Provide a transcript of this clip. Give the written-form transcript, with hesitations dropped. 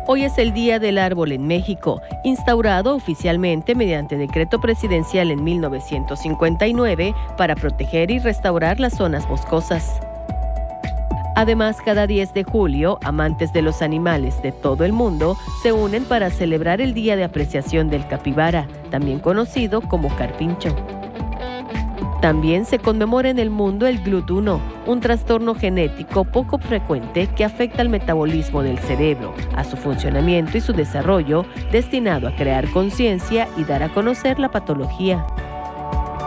Hoy es el Día del Árbol en México, instaurado oficialmente mediante decreto presidencial en 1959 para proteger y restaurar las zonas boscosas. Además, cada 10 de julio, amantes de los animales de todo el mundo se unen para celebrar el Día de Apreciación del Capibara, también conocido como carpincho. También se conmemora en el mundo el GLUT1, un trastorno genético poco frecuente que afecta al metabolismo del cerebro, a su funcionamiento y su desarrollo, destinado a crear conciencia y dar a conocer la patología.